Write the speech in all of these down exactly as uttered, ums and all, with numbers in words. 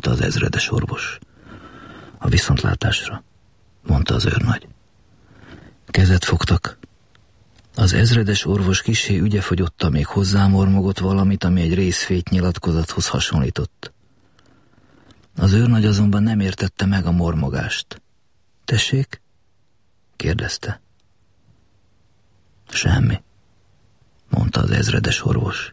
mondta az ezredes orvos. A viszontlátásra, mondta az őrnagy. Kezet fogtak. Az ezredes orvos kissé ügyefogyotta, még hozzámormogott valamit, ami egy részféty nyilatkozathoz hasonlított. Az őrnagy azonban nem értette meg a mormogást. Tessék? Kérdezte. Semmi, mondta az ezredes orvos.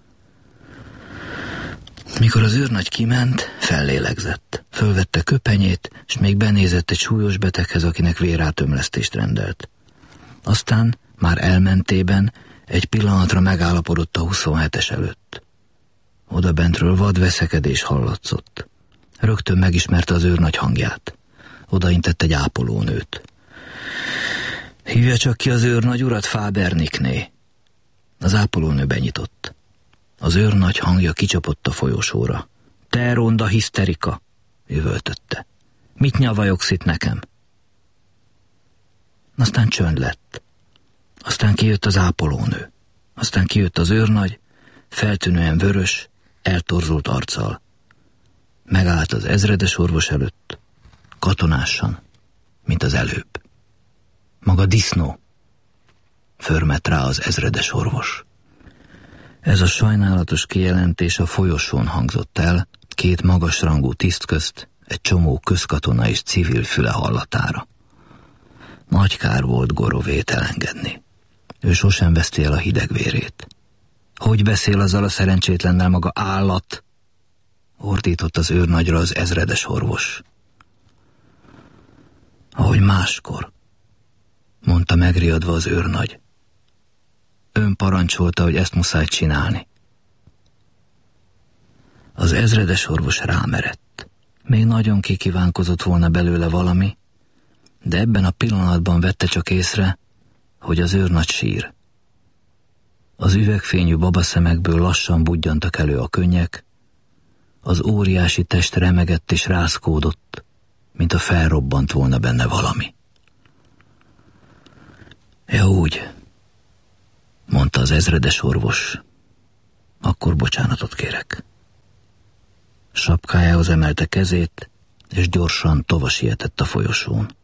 Mikor az őrnagy kiment, fellélegzett. Fölvette köpenyét, és még benézett egy súlyos beteghez, akinek vérátömlesztést rendelt. Aztán, már elmentében, egy pillanatra megállapodott a huszonhetes előtt. Odabentről vad veszekedés hallatszott. Rögtön megismerte az őrnagy hangját. Odaintett egy ápolónőt. Hívja csak ki az őrnagy urat, Fábernikné. Az ápolónő benyitott. Az őrnagy hangja kicsapott a folyosóra. Te ronda hiszterika, üvöltötte. Mit nyavajogsz itt nekem? Aztán csönd lett. Aztán kijött az ápolónő. Aztán kijött az őrnagy, feltűnően vörös, eltorzult arccal. Megállt az ezredes orvos előtt, katonásan, mint az előbb. Maga disznó, förmett rá az ezredes orvos. Ez a sajnálatos kijelentés a folyosón hangzott el, két magasrangú tiszt közt, egy csomó közkatona és civil füle hallatára. Nagy kár volt Gorovét elengedni. Ő sosem veszti el a hideg vérét. Hogy beszél azzal a szerencsétlennel, maga állat? Ordított az őrnagyra az ezredes orvos. Ahogy máskor, mondta megriadva az őrnagy. Ön parancsolta, hogy ezt muszáj csinálni. Az ezredes orvos rámerett. Még nagyon kikívánkozott volna belőle valami, de ebben a pillanatban vette csak észre, hogy az őrnagy sír. Az üvegfényű babaszemekből lassan budjantak elő a könnyek, az óriási test remegett és rázkódott, mint a felrobbant volna benne valami. Ja úgy, mondta az ezredes orvos, akkor bocsánatot kérek. Sapkájához emelte kezét, és gyorsan tova sietett a folyosón.